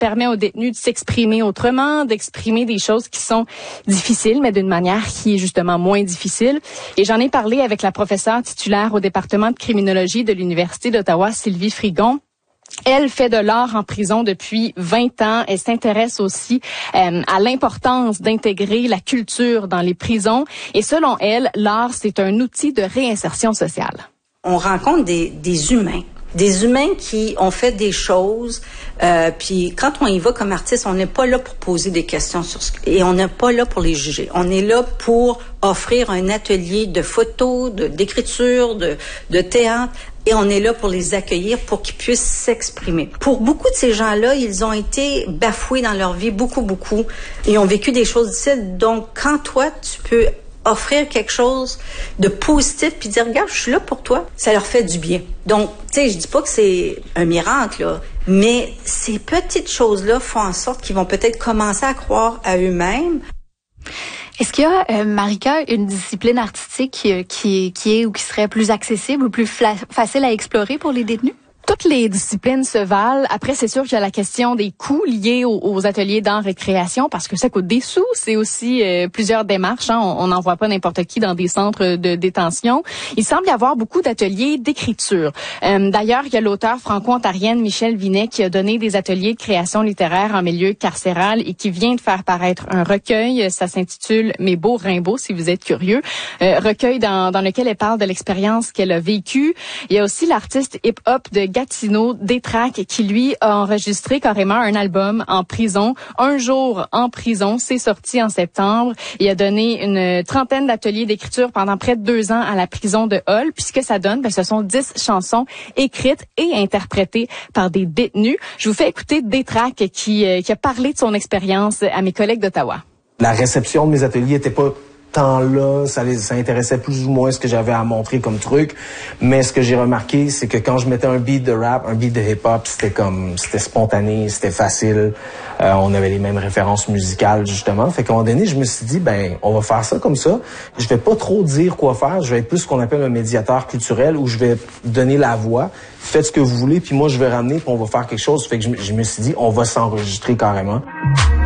permet aux détenus de s'exprimer autrement, d'exprimer des choses qui sont difficiles, mais d'une manière qui est justement moins difficile. Et j'en ai parlé avec la professeure titulaire au département de criminologie de l'Université d'Ottawa, Sylvie Frigon. Elle fait de l'art en prison depuis 20 ans. Elle s'intéresse aussi à l'importance d'intégrer la culture dans les prisons. Et selon elle, l'art, c'est un outil de réinsertion sociale. On rencontre des humains. Des humains qui ont fait des choses, puis quand on y va comme artiste, on n'est pas là pour poser des questions et on n'est pas là pour les juger. On est là pour offrir un atelier de photos, d'écriture, de théâtre, et on est là pour les accueillir pour qu'ils puissent s'exprimer. Pour beaucoup de ces gens-là, ils ont été bafoués dans leur vie, beaucoup, et ont vécu des choses difficiles. Donc, quand toi, tu peux offrir quelque chose de positif puis dire regarde, je suis là pour toi, ça leur fait du bien. Donc, tu sais, je dis pas que c'est un miracle là, mais ces petites choses-là font en sorte qu'ils vont peut-être commencer à croire à eux-mêmes. Est-ce qu'il y a, Marika, une discipline artistique qui est ou qui serait plus accessible ou plus facile à explorer pour les détenus? Toutes les disciplines se valent. Après, c'est sûr qu'il y a la question des coûts liés aux ateliers d'art récréation parce que ça coûte des sous. C'est aussi plusieurs démarches. Hein. On n'envoie pas n'importe qui dans des centres de détention. Il semble y avoir beaucoup d'ateliers d'écriture. D'ailleurs, il y a l'auteure franco-ontarienne Michèle Vinet qui a donné des ateliers de création littéraire en milieu carcéral et qui vient de faire paraître un recueil. Ça s'intitule « Mes beaux Rimbaud », si vous êtes curieux. Recueil dans lequel elle parle de l'expérience qu'elle a vécue. Il y a aussi l'artiste hip-hop de Gatineau, Détraque, qui lui a enregistré carrément un album en prison. Un jour en prison, c'est sorti en septembre. Il a donné une trentaine d'ateliers d'écriture pendant près de 2 ans à la prison de Hull. Puis ce que ça donne, ce sont 10 chansons écrites et interprétées par des détenus. Je vous fais écouter Détraque qui a parlé de son expérience à mes collègues d'Ottawa. La réception de mes ateliers était pas tant là, ça intéressait plus ou moins ce que j'avais à montrer comme truc, mais ce que j'ai remarqué, c'est que quand je mettais un beat de rap, un beat de hip-hop, c'était spontané, c'était facile, on avait les mêmes références musicales justement, fait qu'à un moment donné, je me suis dit, on va faire ça comme ça, je vais pas trop dire quoi faire, je vais être plus ce qu'on appelle un médiateur culturel, où je vais donner la voix, faites ce que vous voulez, puis moi je vais ramener, puis on va faire quelque chose, fait que je me suis dit, on va s'enregistrer carrément.